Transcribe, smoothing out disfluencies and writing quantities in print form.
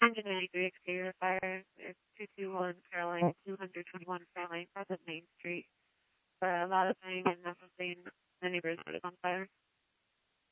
Engine 93 exterior fire. It's 221 Caroline, 221 Caroline, Present Main Street. A lot of thing and nothing. The neighbor's is on fire.